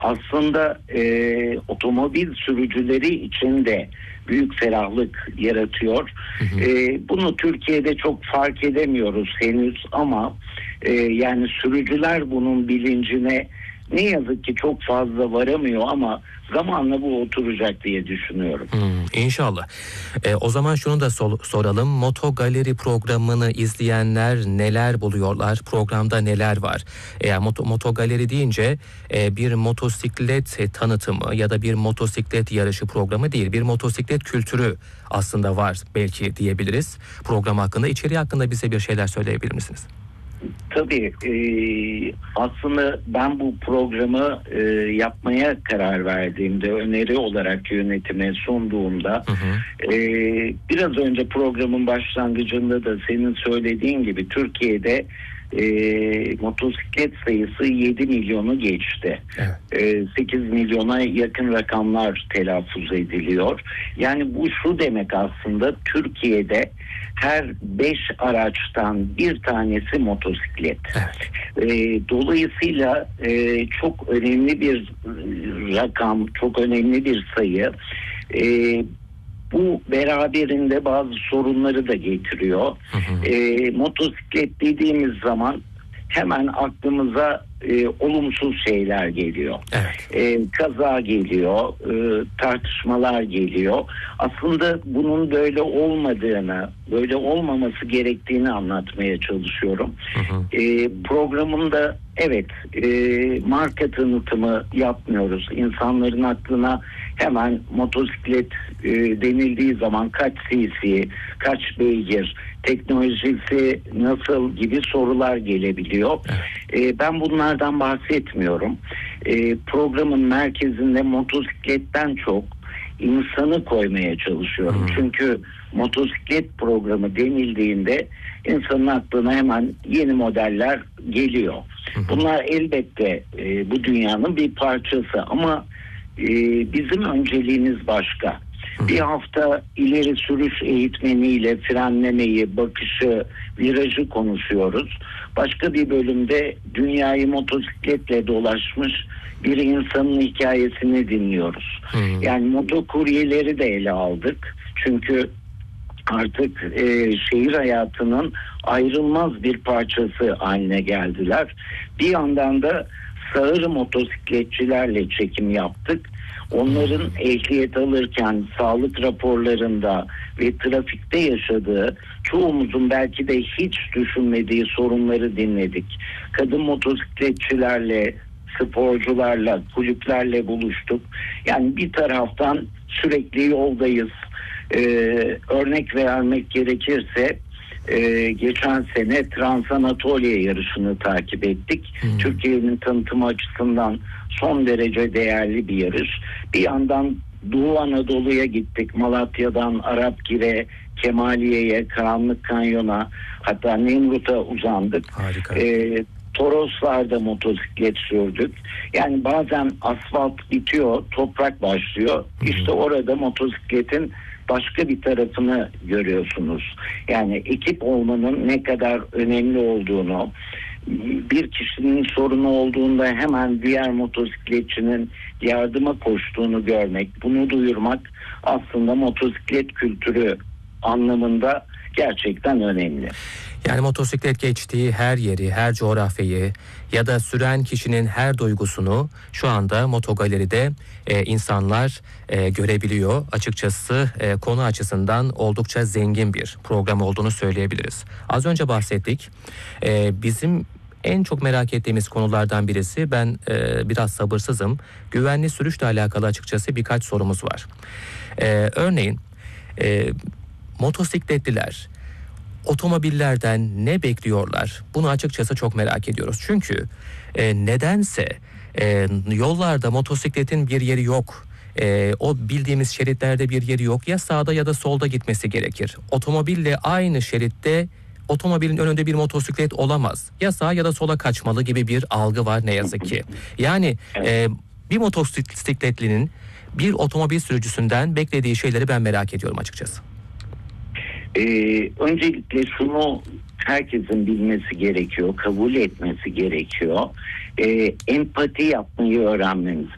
aslında otomobil sürücüleri için de büyük ferahlık yaratıyor. Bunu Türkiye'de çok fark edemiyoruz henüz ama yani sürücüler bunun bilincine ne yazık ki çok fazla varamıyor ama zamanla bu oturacak diye düşünüyorum. İnşallah. O zaman şunu da soralım. Moto Galeri programını izleyenler neler buluyorlar? Programda neler var? Moto Galeri deyince bir motosiklet tanıtımı ya da bir motosiklet yarışı programı değil. Bir motosiklet kültürü aslında var belki diyebiliriz. Program hakkında, içeriği hakkında bize bir şeyler söyleyebilir misiniz? Tabii aslında ben bu programı yapmaya karar verdiğimde, öneri olarak yönetime sunduğumda biraz önce programın başlangıcında da senin söylediğin gibi Türkiye'de motosiklet sayısı 7 milyonu geçti. Evet. 8 milyona yakın rakamlar telaffuz ediliyor. Yani bu şu demek aslında, Türkiye'de her 5 araçtan bir tanesi motosiklet. Evet. Dolayısıyla çok önemli bir rakam, çok önemli bir sayı. Bu beraberinde bazı sorunları da getiriyor. Motosiklet dediğimiz zaman hemen aklımıza olumsuz şeyler geliyor. Evet. Kaza geliyor, tartışmalar geliyor. Aslında bunun böyle olmadığını, böyle olmaması gerektiğini anlatmaya çalışıyorum. Programımda evet, marka tanıtımı yapmıyoruz. İnsanların aklına hemen motosiklet denildiği zaman kaç cc, kaç beygir, teknolojisi nasıl gibi sorular gelebiliyor. Evet. Ben bunlardan bahsetmiyorum. Programın merkezinde motosikletten çok insanı koymaya çalışıyorum. Çünkü motosiklet programı denildiğinde insanın aklına hemen yeni modeller geliyor. Bunlar elbette bu dünyanın bir parçası ama bizim önceliğimiz başka. Bir hafta ileri sürüş eğitmeniyle frenlemeyi, bakışı, virajı konuşuyoruz. Başka bir bölümde dünyayı motosikletle dolaşmış bir insanın hikayesini dinliyoruz. Yani motokuryeleri de ele aldık. Çünkü artık şehir hayatının ayrılmaz bir parçası haline geldiler. Bir yandan da sağır motosikletçilerle çekim yaptık. Onların ehliyet alırken sağlık raporlarında ve trafikte yaşadığı, çoğumuzun belki de hiç düşünmediği sorunları dinledik. Kadın motosikletçilerle, sporcularla, kulüplerle buluştuk. Yani bir taraftan sürekli yoldayız. Örnek vermek gerekirse geçen sene Transanatolia yarışını takip ettik. Türkiye'nin tanıtımı açısından son derece değerli bir yarış. Bir yandan Doğu Anadolu'ya gittik. Malatya'dan Arapgir'e, Kemaliye'ye, Karanlık Kanyon'a, hatta Nemrut'a uzandık. Harika. Toroslar'da motosiklet sürdük. Yani bazen asfalt bitiyor, toprak başlıyor. İşte orada motosikletin başka bir tarafını görüyorsunuz. Yani ekip olmanın ne kadar önemli olduğunu, bir kişinin sorunu olduğunda hemen diğer motosikletçinin yardıma koştuğunu görmek, bunu duyurmak aslında motosiklet kültürü anlamında gerçekten önemli. Yani motosiklet geçtiği her yeri, her coğrafyayı ya da süren kişinin her duygusunu şu anda Motogaleri'de insanlar görebiliyor. Açıkçası konu açısından oldukça zengin bir program olduğunu söyleyebiliriz. Az önce bahsettik. Bizim en çok merak ettiğimiz konulardan birisi, ben biraz sabırsızım. Güvenli sürüşle alakalı açıkçası birkaç sorumuz var. Örneğin motosikletliler otomobillerden ne bekliyorlar? Bunu açıkçası çok merak ediyoruz. Çünkü nedense yollarda motosikletin bir yeri yok. O bildiğimiz şeritlerde bir yeri yok. Ya sağda ya da solda gitmesi gerekir. Otomobille aynı şeritte otomobilin önünde bir motosiklet olamaz. Ya sağa ya da sola kaçmalı gibi bir algı var ne yazık ki. Yani bir motosikletlinin bir otomobil sürücüsünden beklediği şeyleri ben merak ediyorum açıkçası. Öncelikle şunu herkesin bilmesi gerekiyor, kabul etmesi gerekiyor. Empati yapmayı öğrenmemiz